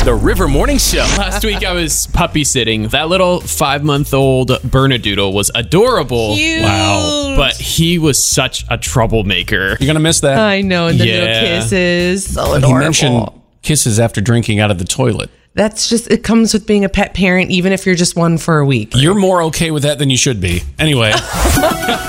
The River Morning Show. Last week I was puppy sitting. That little 5-month-old Bernedoodle was adorable. Cute. Wow. But he was such a troublemaker. You're going to miss that. I know, and the Yeah. little kisses. So He adorable. mentioned kisses after drinking out of the toilet. That's just, it comes with being a pet parent, even if you're just one for a week. You're more okay with that than you should be. Anyway.